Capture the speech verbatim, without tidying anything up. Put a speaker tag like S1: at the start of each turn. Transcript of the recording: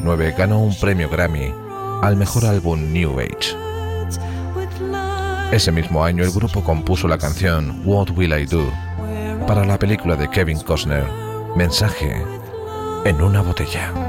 S1: veintinueve ganó un premio Grammy al mejor álbum New Age. Ese mismo año el grupo compuso la canción What Will I Do para la película de Kevin Costner, Mensaje en una botella.